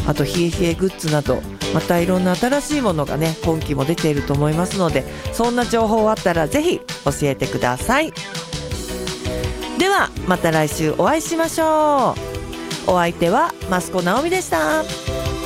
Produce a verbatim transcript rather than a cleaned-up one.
あと冷え冷えグッズなど、またいろんな新しいものがね今期も出ていると思いますので、そんな情報あったらぜひ教えてください。ではまた来週お会いしましょう。お相手は益子直美でした。